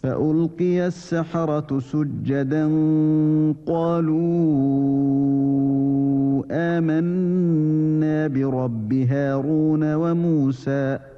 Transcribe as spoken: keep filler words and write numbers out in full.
فألقي السحرة سجدا قالوا آمنا برب هارون وموسى